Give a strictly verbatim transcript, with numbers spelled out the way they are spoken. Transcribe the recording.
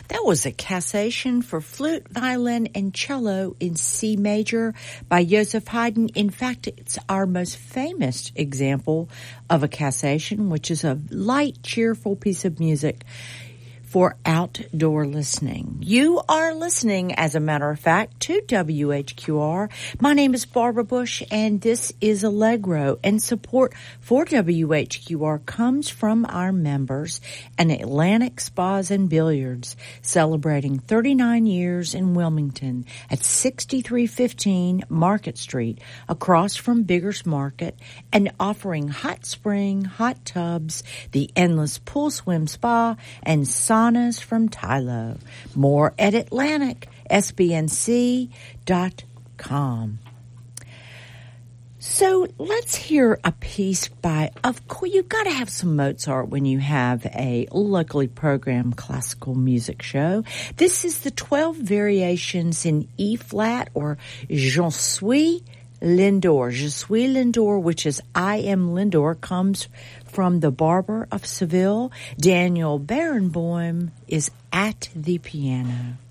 That was a cassation for flute, violin, and cello in C major by Joseph Haydn. In fact, it's our most famous example of a cassation, which is a light, cheerful piece of music for outdoor listening. You are listening, as a matter of fact, to W H Q R. My name is Barbara Bush, and this is Allegro. And support for W H Q R comes from our members and Atlantic Spas and Billiards, celebrating thirty-nine years in Wilmington at sixty-three fifteen Market Street, across from Biggers Market, and offering hot spring, hot tubs, the endless pool swim spa, and saunas from Tylo. More at Atlantic S B N C dot com. So let's hear a piece by, of course, you've got to have some Mozart when you have a locally programmed classical music show. This is the twelve variations in E-flat, or Je suis Lindor. Je suis Lindor, which is I am Lindor, comes from The Barber of Seville. Daniel Barenboim is at the piano.